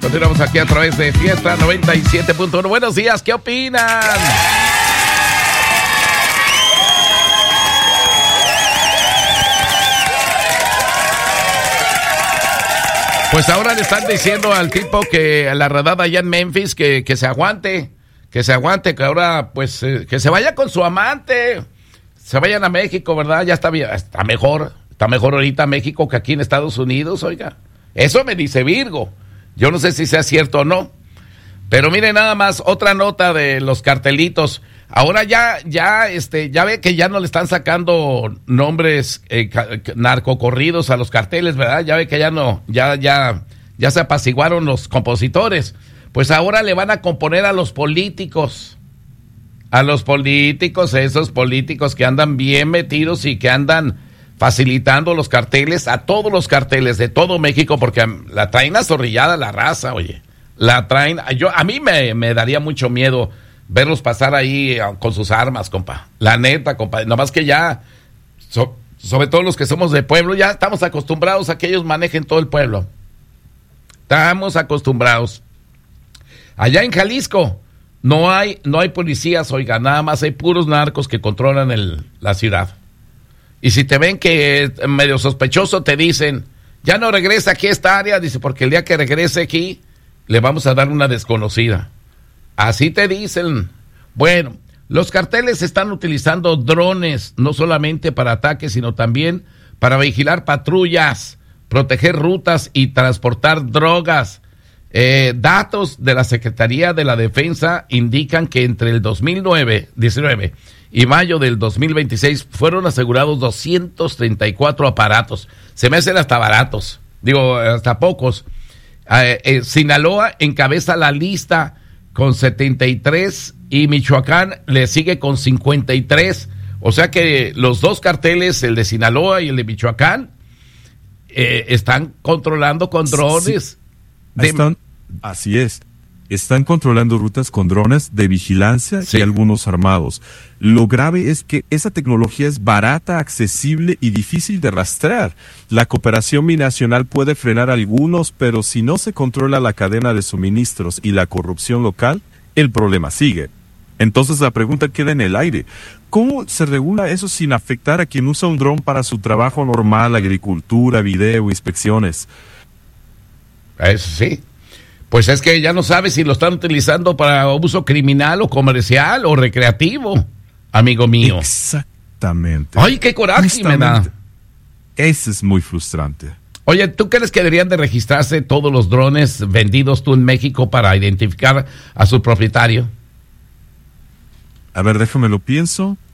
Continuamos aquí a través de Fiesta 97.1. Buenos días, ¿qué opinan? Pues ahora le están diciendo al tipo que a la redada allá en Memphis que se aguante, que ahora pues que se vaya con su amante, se vayan a México, ¿verdad? Ya está mejor ahorita México que aquí en Estados Unidos, oiga. Eso me dice Virgo. Yo no sé si sea cierto o no. Pero mire nada más, otra nota de los cartelitos. Ahora ya ve que ya no le están sacando nombres narcocorridos a los carteles, ¿verdad? Ya ve que ya se apaciguaron los compositores. Pues ahora le van a componer a los políticos. A los políticos, esos políticos que andan bien metidos y que andan facilitando los carteles, a todos los carteles de todo México, porque la traen azorrillada la raza, oye. La traen, a mí me daría mucho miedo verlos pasar ahí con sus armas, compa. La neta, compa. Nomás que ya, sobre todo los que somos de pueblo, ya estamos acostumbrados a que ellos manejen todo el pueblo. Estamos acostumbrados. Allá en Jalisco no hay policías, oiga, nada más hay puros narcos que controlan la ciudad. Y si te ven que es medio sospechoso, te dicen, ya no regresa aquí a esta área, dice, porque el día que regrese aquí, le vamos a dar una desconocida. Así te dicen. Bueno, los carteles están utilizando drones, no solamente para ataques, sino también para vigilar patrullas, proteger rutas y transportar drogas. Datos de la Secretaría de la Defensa indican que entre el 2019 y mayo del 2026 fueron asegurados 234 aparatos. Se me hacen hasta baratos, hasta pocos. Sinaloa encabeza la lista con 73 y Michoacán le sigue con 53. O sea que los dos carteles, el de Sinaloa y el de Michoacán, están controlando con drones. Sí, así es. Están controlando rutas con drones de vigilancia y algunos armados. Lo grave es que esa tecnología es barata, accesible y difícil de rastrear. La cooperación binacional puede frenar algunos, pero si no se controla la cadena de suministros y la corrupción local, el problema sigue. Entonces la pregunta queda en el aire. ¿Cómo se regula eso sin afectar a quien usa un dron para su trabajo normal, agricultura, video, inspecciones? Eso sí. Pues es que ya no sabes si lo están utilizando para uso criminal o comercial o recreativo, amigo mío. Exactamente. Ay, qué coraje me da. Eso es muy frustrante. Oye, ¿tú crees que deberían de registrarse todos los drones vendidos tú en México para identificar a su propietario? A ver, déjame lo pienso.